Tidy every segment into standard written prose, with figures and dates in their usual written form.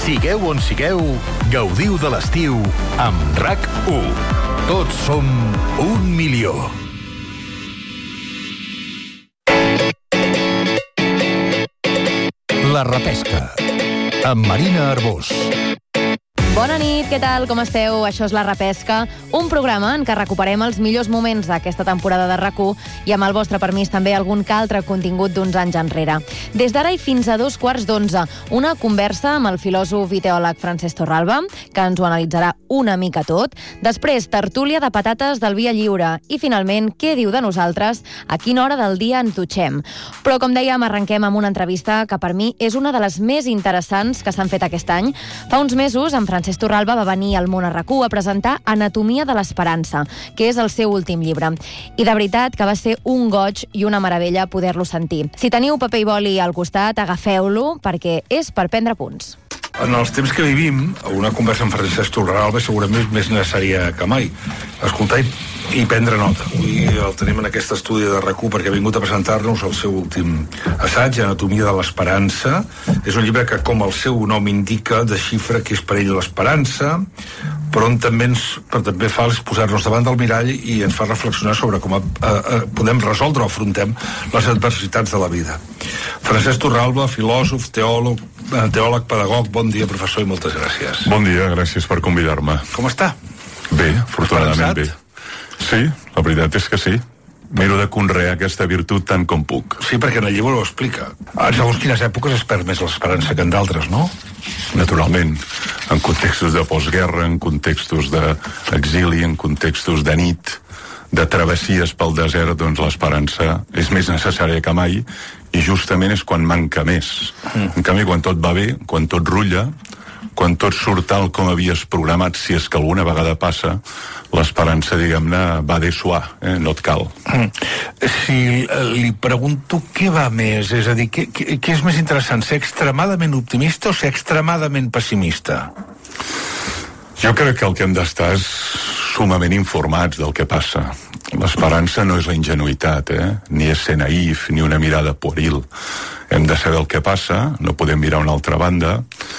Sigueu on sigueu, gaudiu de l'estiu amb RAC1. Tots som 1 milió. La repesca, amb Marina Arbós. Bona nit, què tal, com esteu? Això és La Repesca, un programa en què recuperem els millors moments d'aquesta temporada de RAC1 i amb el vostre permís també algun que altre contingut d'uns anys enrere. Des d'ara i fins a 11:15, una conversa amb el filòsof i teòleg Francesc Torralba, que ens ho analitzarà una mica tot. Després, tertúlia de patates del Via Lliure. I finalment, què diu de nosaltres, a quina hora del dia ens dutxem. Però, com dèiem, arrenquem amb una entrevista que per mi és una de les més interessants que s'han fet aquest any. Fa uns mesos, en Francesc Torralba va venir al món a RAC1 a presentar Anatomia de l'esperança, que és el seu últim llibre. I de veritat que va ser un goig i una meravella poder-lo sentir. Si teniu paper i boli al costat, agafeu-lo, perquè és per prendre punts. En els temps que vivim, una conversa amb Francesc Torralba segurament és més necessària que mai. Escoltar i prendre nota. Avui el tenim en aquest estudi de RAC1 perquè ha vingut a presentar-nos el seu últim assaig, Anatomia de l'esperança. És un llibre que, com el seu nom indica, desxifra què és per ell l'esperança, però també fa és posar-nos davant del mirall i ens fa reflexionar sobre com podem resoldre o afrontem les adversitats de la vida. Francesc Torralba, filòsof, teòleg, pedagog, bon dia, professor, i moltes gràcies. Bon dia, gràcies per convidar-me. Com està? Bé, afortunadament bé. Sí, la veritat és que sí. Miro de conrear aquesta virtut tant com puc. Sí, perquè en el llibre ho explica. En segons quines èpoques es perd més l'esperança que en d'altres, no? Naturalment, en contextos de postguerra, en contextos d'exili, en contextos de nit, de travessies pel desert, doncs l'esperança és més necessària que mai i justament és quan manca més. En canvi, quan tot va bé, quan tot rutlla, quan tot surt tal com havies programat, si és que alguna vegada passa, l'esperança, diguem-ne, va de suar, no et cal. Si li pregunto què va més, és a dir, què és més interessant, ser extremadament optimista o ser extremadament pessimista? Jo crec que el que hem d'estar és sumament informats del que passa. L'esperança no és la ingenuïtat, ni és ser naïf, ni una mirada pueril. Hem de saber el que passa, no podem mirar a una altra banda,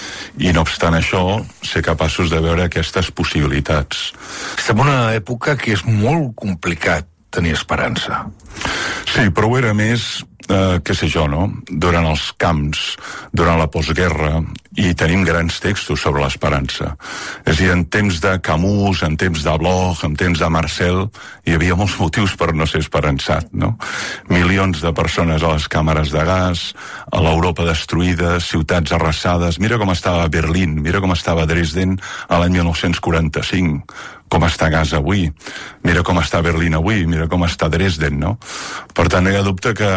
i no obstant això, ser capaços de veure aquestes possibilitats. Estem en una època que és molt complicat tenir esperança. Sí, però ho era més, què sé jo, no? Durant els camps, durant la postguerra, i tenim grans textos sobre l'esperança. És a dir, en temps de Camus, en temps de Bloch, en temps de Marcel, hi havia molts motius per no ser esperançat, no? Milions de persones a les càmeres de gas, a l'Europa destruïda, ciutats arrasades. Mira com estava Berlín, mira com estava Dresden a l'any 1945, com està Gaza avui, mira com està Berlín avui, mira com està Dresden, no? Per tant, no hi ha dubte que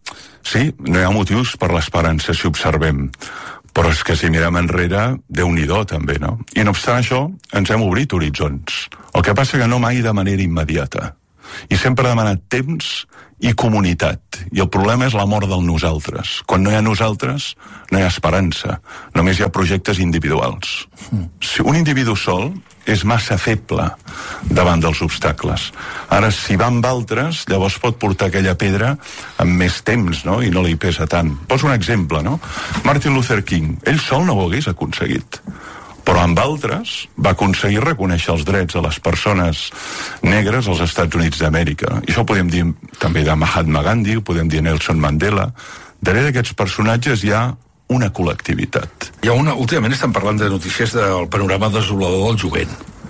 sí, no hi ha motius per l'esperança si observem, però és que si mirem enrere, Déu-n'hi-do també, no? I no obstant això, ens hem obrit horitzons. El que passa que no mai de manera immediata. I sempre ha demanat temps i comunitat. I el problema és la mort del nosaltres. Quan no hi ha nosaltres, no hi ha esperança. Només hi ha projectes individuals. Si un individu sol és massa feble davant dels obstacles. Ara, si va amb altres, llavors pot portar aquella pedra amb més temps, no? I no li pesa tant. Poso un exemple, no? Martin Luther King, ell sol no ho hagués aconseguit, però amb altres va aconseguir reconèixer els drets de les persones negres als Estats Units d'Amèrica. I això ho podem dir també de Mahatma Gandhi, ho podem dir Nelson Mandela. Darrere d'aquests personatges hi ha una col·lectivitat. Últimament estan parlant de notícies del panorama desolador del jovent.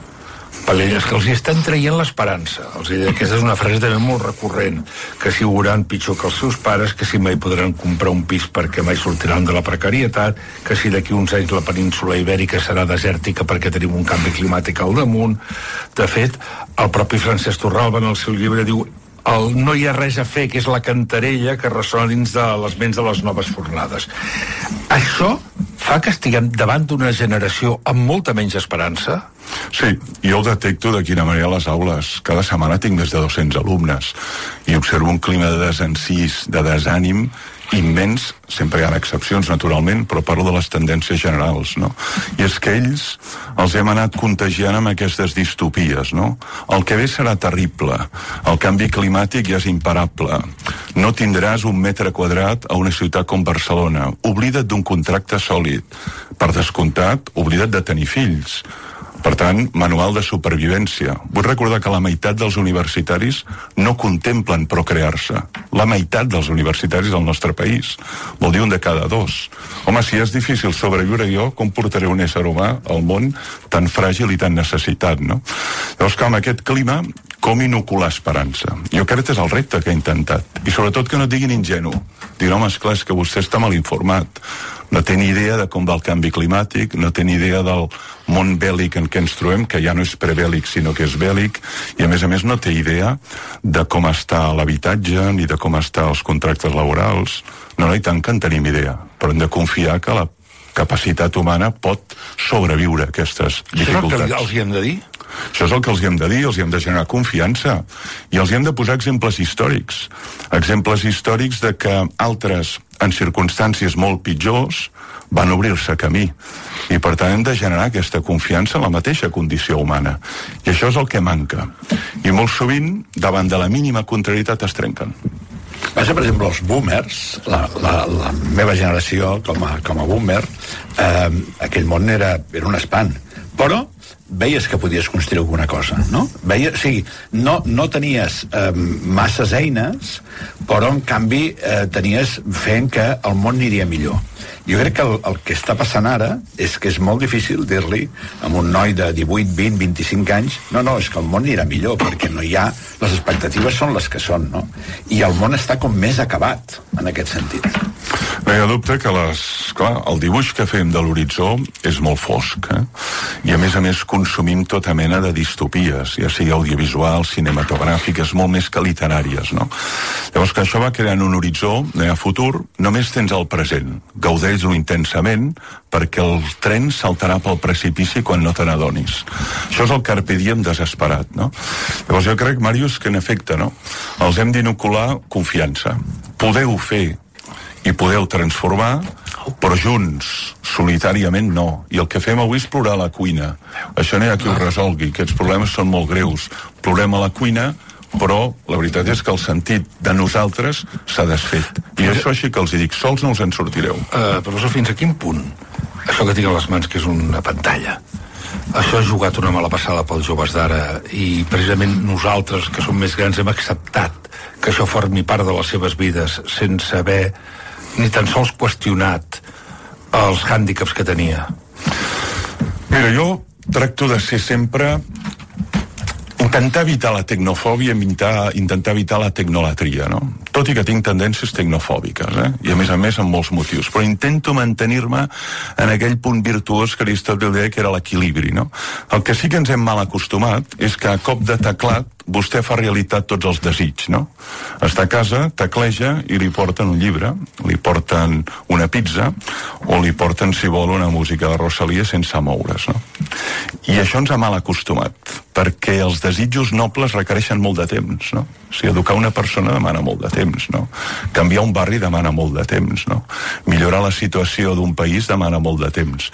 És que els hi estan traient l'esperança. Aquesta és una frase també molt recurrent, que si veuran pitjor que els seus pares, que si mai podran comprar un pis perquè mai sortiran de la precarietat, que si d'aquí uns anys la península ibèrica serà desèrtica perquè tenim un canvi climàtic al damunt. De fet, el propi Francesc Torralba en el seu llibre diu el no hi ha res a fer, que és la cantarella que ressona dins de les ments de les noves fornades. Això fa que estiguem davant d'una generació amb molta menys esperança? Sí, jo ho detecto de quina manera a les aules. Cada setmana tinc més de 200 alumnes i observo un clima de desencís, de desànim immens, sempre hi ha excepcions naturalment, però parlo de les tendències generals, no? I és que ells els hem anat contagiant amb aquestes distopies, no? El que ve serà terrible, el canvi climàtic ja és imparable, no tindràs 1 metre quadrat a una ciutat com Barcelona, oblida't d'un contracte sòlid, per descomptat, oblida't de tenir fills. Per tant, manual de supervivència. Vull recordar que la meitat dels universitaris no contemplen procrear-se. La meitat dels universitaris del nostre país. Vol dir 1 de cada 2. Home, si és difícil sobreviure jo, com portaré un ésser humà al món tan fràgil i tan necessitat, no? Llavors, que amb aquest clima, com inocular esperança? Jo crec que és el repte que he intentat. I sobretot que no et diguin ingenu. Dir, home, esclar, és que vostè està mal informat. No té ni idea de com va el canvi climàtic, no té ni idea del món bèl·lic en què ens trobem, que ja no és prebèl·lic, sinó que és bèl·lic, i a més no té idea de com està l'habitatge, ni de com estan els contractes laborals. No, i tant que en tenim idea, però hem de confiar que la capacitat humana pot sobreviure a aquestes dificultats. Això és el que els hi hem de dir? Això és el que els hi hem de dir, els hi hem de generar confiança i els hi hem de posar exemples històrics de que altres, en circumstàncies molt pitjors, van obrir-se camí i per tant hem de generar aquesta confiança en la mateixa condició humana i això és el que manca i molt sovint davant de la mínima contrarietat es trenquen. Per exemple, els boomers, la meva generació com a boomer, aquell món era un espant, però veies que podies construir alguna cosa, no? O sigui, no tenies masses eines, però en canvi tenies fent que el món aniria millor. Jo crec que el que està passant ara és que és molt difícil dir-li a un noi de 18, 20, 25 anys no, és que el món anirà millor, perquè no hi ha... Les expectatives són les que són, no? I el món està com més acabat, en aquest sentit. No hi ha dubte que el dibuix que fem de l'horitzó és molt fosc, i a més consumim tota mena de distopies, ja sigui audiovisuals, cinematogràfiques, molt més que literàries, no? Llavors que això va creant un horitzó a futur, només tens el present, gaudeix-lo intensament perquè el tren saltarà pel precipici quan no te n'adonis. Això és el carpe diem desesperat, no? Llavors jo crec, Màrius, que en efecte, no? Els hem d'inocular confiança. Podeu fer i podeu transformar, però junts, solitàriament no. I el que fem avui és plorar a la cuina. Això no hi ha qui ho resolgui, aquests problemes són molt greus. Plorem a la cuina, però la veritat és que el sentit de nosaltres s'ha desfet. I això així que els dic, sols no us en sortireu. Professor, fins a quin punt això que tinc a les mans, que és una pantalla, això ha jugat una mala passada pels joves d'ara i precisament nosaltres, que som més grans, hem acceptat que això formi part de les seves vides sense haver ni tan sols qüestionat els hàndicaps que tenia? Mira, jo tracto de ser sempre... intentar evitar la tecnofòbia, intentar evitar la tecnolatria, no? Tot i que tinc tendències tecnofòbiques, i a més amb molts motius, però intento mantenir-me en aquell punt virtuós que Aristòtil deia que era l'equilibri, no? El que sí que ens hem mal acostumat és que a cop de teclat vostè fa realitat tots els desigs, no? Està a casa, tecleja i li porten un llibre, li porten una pizza o li porten, si vol, una música de Rosalía sense moure's, no? I això ens ha mal acostumat, perquè els desitjos nobles requereixen molt de temps, no? O sigui, educar una persona demana molt de temps, no? Canviar un barri demana molt de temps, no? Millorar la situació d'un país demana molt de temps.